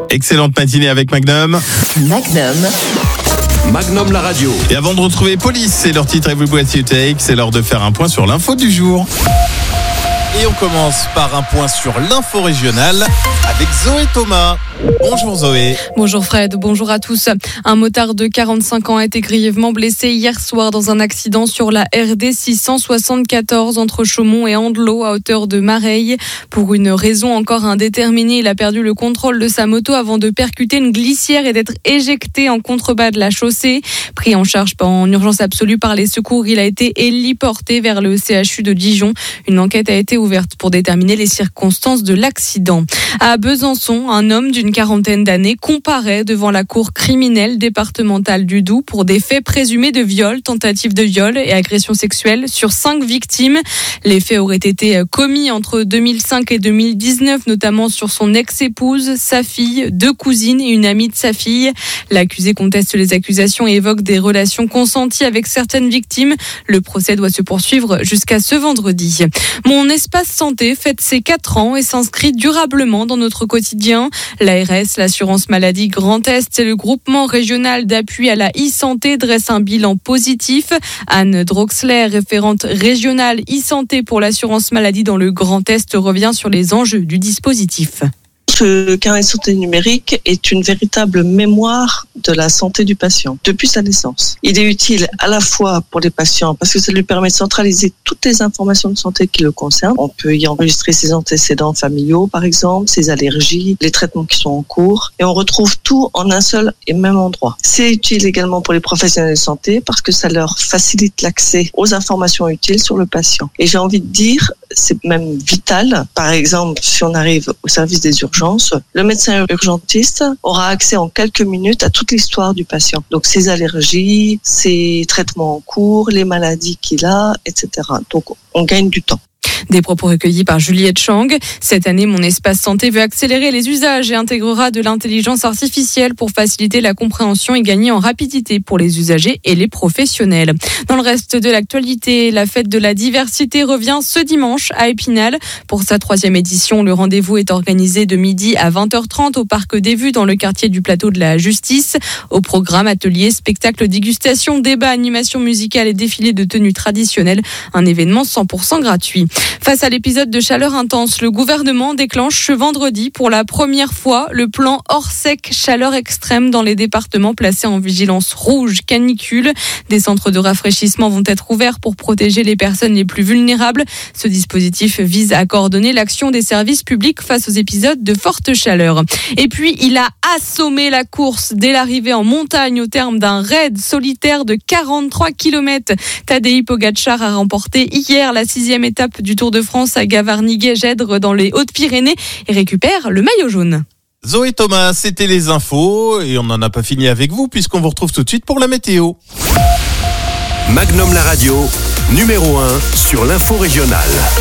Excellente matinée avec Magnum. Magnum la radio. Et avant de retrouver Police, c'est leur titre Every Breath You Take, c'est l'heure de faire un point sur l'info du jour. Et on commence par un point sur l'info régionale avec Zoé Thomas. Bonjour Zoé. Bonjour Fred, bonjour à tous. Un motard de 45 ans a été grièvement blessé hier soir dans un accident sur la RD 674 entre Chaumont et Andelot à hauteur de Mareil. Pour une raison encore indéterminée, il a perdu le contrôle de sa moto avant de percuter une glissière et d'être éjecté en contrebas de la chaussée. Pris en charge en urgence absolue par les secours, il a été héliporté vers le CHU de Dijon. Une enquête a été ouverte pour déterminer les circonstances de l'accident. À Besançon, un homme d'une quarantaine d'années comparaît devant la cour criminelle départementale du Doubs pour des faits présumés de viol, tentative de viol et agression sexuelle sur 5 victimes. Les faits auraient été commis entre 2005 et 2019, notamment sur son ex-épouse, sa fille, 2 cousines et une amie de sa fille. L'accusé conteste les accusations et évoque des relations consenties avec certaines victimes. Le procès doit se poursuivre jusqu'à ce vendredi. Mon espace santé fête ses 4 ans et s'inscrit durablement dans notre quotidien. L'ARS, l'assurance maladie Grand Est et le groupement régional d'appui à la e-santé dressent un bilan positif. Anne Droxler, référente régionale e-santé pour l'assurance maladie dans le Grand Est, revient sur les enjeux du dispositif. Ce carnet de santé numérique est une véritable mémoire de la santé du patient depuis sa naissance. Il est utile à la fois pour les patients parce que ça lui permet de centraliser toutes les informations de santé qui le concernent. On peut y enregistrer ses antécédents familiaux, par exemple, ses allergies, les traitements qui sont en cours, et on retrouve tout en un seul et même endroit. C'est utile également pour les professionnels de santé parce que ça leur facilite l'accès aux informations utiles sur le patient. Et j'ai envie de dire, c'est même vital. Par exemple, si on arrive au service des urgences, le médecin urgentiste aura accès en quelques minutes à toute l'histoire du patient. Donc ses allergies, ses traitements en cours, les maladies qu'il a, etc. Donc on gagne du temps. Des propos recueillis par Juliette Chang. Cette année, Mon Espace Santé veut accélérer les usages et intégrera de l'intelligence artificielle pour faciliter la compréhension et gagner en rapidité pour les usagers et les professionnels. Dans le reste de l'actualité, la fête de la diversité revient ce dimanche à Épinal. Pour sa 3e édition, le rendez-vous est organisé de midi à 20h30 au Parc des Vues dans le quartier du Plateau de la Justice. Au programme, ateliers, spectacles, dégustation, débats, animations musicales et défilés de tenues traditionnelles. Un événement 100% gratuit. Face à l'épisode de chaleur intense, le gouvernement déclenche ce vendredi pour la première fois le plan hors sec chaleur extrême dans les départements placés en vigilance rouge canicule. Des centres de rafraîchissement vont être ouverts pour protéger les personnes les plus vulnérables. Ce dispositif vise à coordonner l'action des services publics face aux épisodes de forte chaleur. Et puis, il a assommé la course dès l'arrivée en montagne au terme d'un raid solitaire de 43 km. Tadej Pogačar a remporté hier la 6e étape du Tour de France à Gavarnie-Guégèdre dans les Hautes-Pyrénées et récupère le maillot jaune. Zoé Thomas, c'était les infos et on n'en a pas fini avec vous puisqu'on vous retrouve tout de suite pour la météo. Magnum la radio, numéro 1 sur l'info régionale.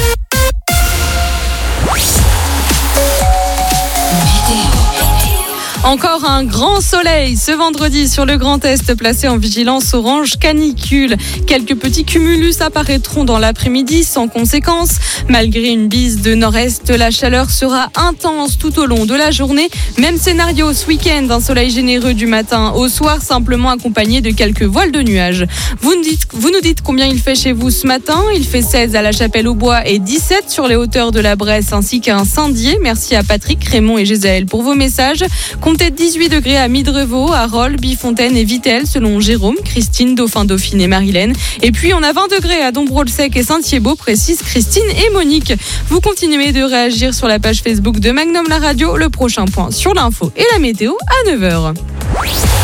Encore un grand soleil ce vendredi sur le Grand Est placé en vigilance orange canicule. Quelques petits cumulus apparaîtront dans l'après-midi sans conséquence. Malgré une bise de nord-est, la chaleur sera intense tout au long de la journée. Même scénario ce week-end, un soleil généreux du matin au soir, simplement accompagné de quelques voiles de nuages. Vous nous dites combien il fait chez vous ce matin. Il fait 16 à la Chapelle-aux-Bois et 17 sur les hauteurs de la Bresse ainsi qu'à Saint-Dié. Merci à Patrick, Raymond et Gézaël pour vos messages. Comptez 18 degrés à Midrevaux, à Rolles, Bifontaine et Vittel selon Jérôme, Christine, Dauphin, Dauphine et Marilène. Et puis on a 20 degrés à Dombrot-le-Sec et Saint-Thiébaut, précisent Christine et Monique. Vous continuez de réagir sur la page Facebook de Magnum la radio. Le prochain point sur l'info et la météo à 9h.